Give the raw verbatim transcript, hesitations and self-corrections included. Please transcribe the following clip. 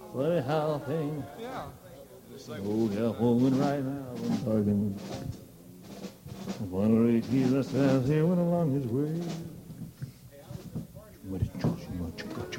Funny how things. Yeah. Just like, Oh, California right now, I'm talking. One of the keys that stands here went along his way.